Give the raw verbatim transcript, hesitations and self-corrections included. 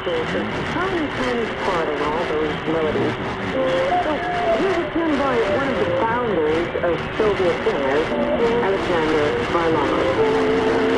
there's a tiny, tiny part in all those melodies. So here's a tune by one of the founders of Soviet singers, Alexander Varlamov.